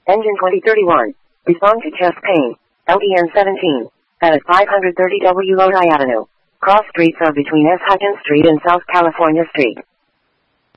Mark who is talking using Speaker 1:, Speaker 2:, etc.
Speaker 1: Engine 2031. Respond to chest pain. LDN 17. That is 530 W Lodi Avenue. Cross streets are between S. Hutchins Street and South California Street.